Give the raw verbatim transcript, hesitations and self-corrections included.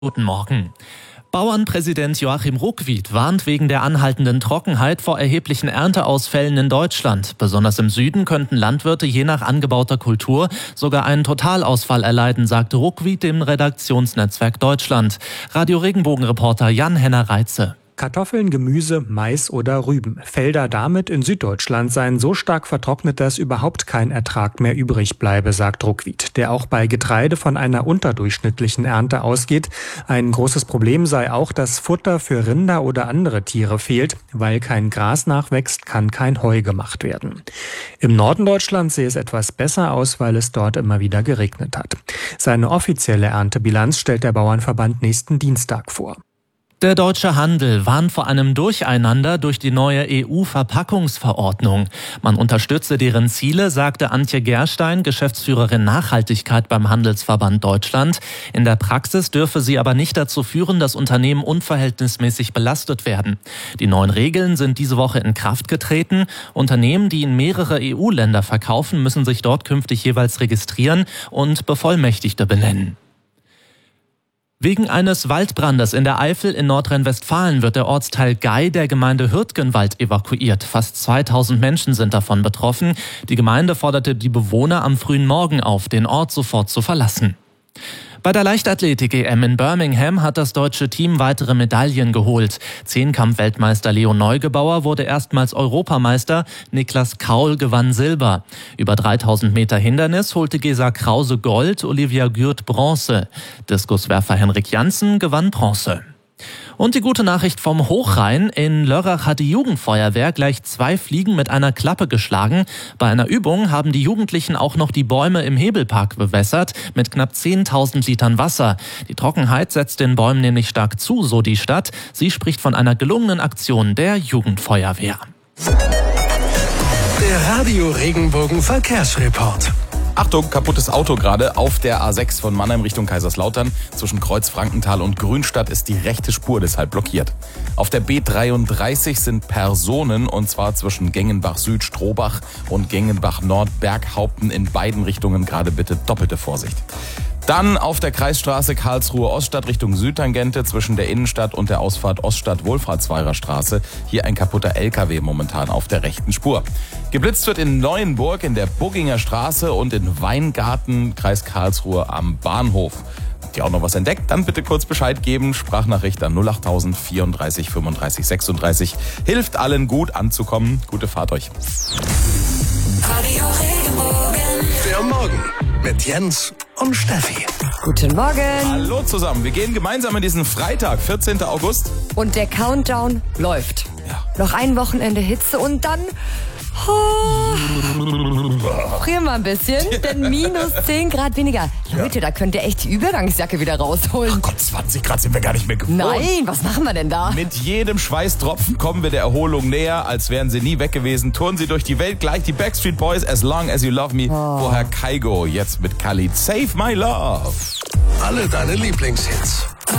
Guten Morgen. Bauernpräsident Joachim Ruckwied warnt wegen der anhaltenden Trockenheit vor erheblichen Ernteausfällen in Deutschland. Besonders im Süden könnten Landwirte je nach angebauter Kultur sogar einen Totalausfall erleiden, sagte Ruckwied dem Redaktionsnetzwerk Deutschland. Radio Regenbogen-Reporter Jan-Henner Reitze. Kartoffeln, Gemüse, Mais oder Rüben. Felder damit in Süddeutschland seien so stark vertrocknet, dass überhaupt kein Ertrag mehr übrig bleibe, sagt Ruckwied, der auch bei Getreide von einer unterdurchschnittlichen Ernte ausgeht. Ein großes Problem sei auch, dass Futter für Rinder oder andere Tiere fehlt. Weil kein Gras nachwächst, kann kein Heu gemacht werden. Im Norden Deutschlands sehe es etwas besser aus, weil es dort immer wieder geregnet hat. Seine offizielle Erntebilanz stellt der Bauernverband nächsten Dienstag vor. Der deutsche Handel warnt vor einem Durcheinander durch die neue E U-Verpackungsverordnung. Man unterstütze deren Ziele, sagte Antje Gerstein, Geschäftsführerin Nachhaltigkeit beim Handelsverband Deutschland. In der Praxis dürfe sie aber nicht dazu führen, dass Unternehmen unverhältnismäßig belastet werden. Die neuen Regeln sind diese Woche in Kraft getreten. Unternehmen, die in mehrere E U-Länder verkaufen, müssen sich dort künftig jeweils registrieren und Bevollmächtigte benennen. Wegen eines Waldbrandes in der Eifel in Nordrhein-Westfalen wird der Ortsteil Gei der Gemeinde Hürtgenwald evakuiert. Fast zweitausend Menschen sind davon betroffen. Die Gemeinde forderte die Bewohner am frühen Morgen auf, den Ort sofort zu verlassen. Bei der Leichtathletik-E M in Birmingham hat das deutsche Team weitere Medaillen geholt. Zehnkampf-Weltmeister Leon Neugebauer wurde erstmals Europameister, Niklas Kaul gewann Silber. Über dreitausend Meter Hindernis holte Gesa Krause Gold, Olivia Gürt Bronze. Diskuswerfer Henrik Janssen gewann Bronze. Und die gute Nachricht vom Hochrhein. In Lörrach hat die Jugendfeuerwehr gleich zwei Fliegen mit einer Klappe geschlagen. Bei einer Übung haben die Jugendlichen auch noch die Bäume im Hebelpark bewässert mit knapp zehntausend Litern Wasser. Die Trockenheit setzt den Bäumen nämlich stark zu, so die Stadt. Sie spricht von einer gelungenen Aktion der Jugendfeuerwehr. Der Radio Regenbogen Verkehrsreport. Achtung, kaputtes Auto gerade auf der A sechs von Mannheim Richtung Kaiserslautern. Zwischen Kreuz Frankenthal und Grünstadt ist die rechte Spur deshalb blockiert. Auf der B dreiunddreißig sind Personen, und zwar zwischen Gengenbach Süd, Strohbach und Gengenbach Nord, Berghaupten in beiden Richtungen gerade bitte doppelte Vorsicht. Dann auf der Kreisstraße Karlsruhe-Oststadt Richtung Südtangente zwischen der Innenstadt und der Ausfahrt Oststadt-Wohlfahrtsweiler Straße. Hier ein kaputter L K W momentan auf der rechten Spur. Geblitzt wird in Neuenburg in der Bugginger Straße und in Weingarten, Kreis Karlsruhe am Bahnhof. Habt ihr auch noch was entdeckt? Dann bitte kurz Bescheid geben. Sprachnachricht an null acht tausend vierunddreißig fünfunddreißig sechsunddreißig. Hilft allen gut anzukommen. Gute Fahrt euch. Radio Regenbogen. Der Morgen mit Jens und Steffi. Guten Morgen. Hallo zusammen. Wir gehen gemeinsam in diesen Freitag, vierzehnten August. Und der Countdown läuft. Ja. Noch ein Wochenende Hitze und dann... Oh, frieren wir ein bisschen, denn minus zehn Grad weniger. Leute, ja. Da könnt ihr echt die Übergangsjacke wieder rausholen. Ach Gott, zwanzig Grad sind wir gar nicht mehr gewohnt. Nein, was machen wir denn da? Mit jedem Schweißtropfen kommen wir der Erholung näher, als wären sie nie weg gewesen. Touren sie durch die Welt gleich die Backstreet Boys, As Long As You Love Me. Oh. Vorher Kaigo, jetzt mit Khalid, Save My Love. Alle deine Lieblingshits.